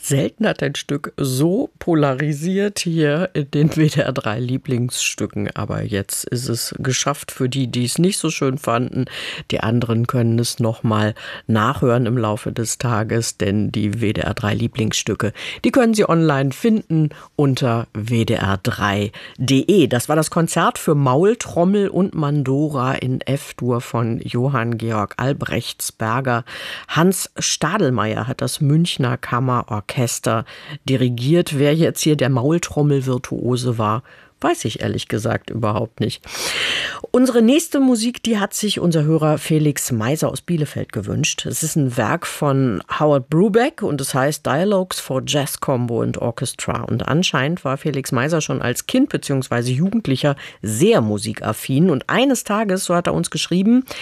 Selten hat ein Stück so polarisiert hier in den WDR 3 Lieblingsstücken. Aber jetzt ist es geschafft für die, die es nicht so schön fanden. Die anderen können es nochmal nachhören im Laufe des Tages, denn die WDR 3 Lieblingsstücke, die können Sie online finden unter wdr3.de. Das war das Konzert für Maultrommel und Mandora in F-Dur von Johann Georg Albrechtsberger. Hans Stadelmeier hat das Münchner Kammerorchester dirigiert. Wer jetzt hier der Maultrommel-Virtuose war, weiß ich ehrlich gesagt überhaupt nicht. Unsere nächste Musik, die hat sich unser Hörer Felix Meiser aus Bielefeld gewünscht. Es ist ein Werk von Howard Brubeck und es heißt Dialogues for Jazz Combo and Orchestra. Und anscheinend war Felix Meiser schon als Kind bzw. Jugendlicher sehr musikaffin. Und eines Tages, so hat er uns geschrieben,